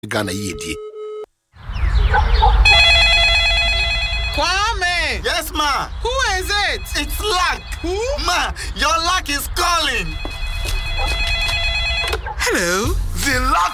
Ghana yedi. Kwame! Yes, ma. Who is it? It's Luck. Who? Ma, your luck is calling. Hello.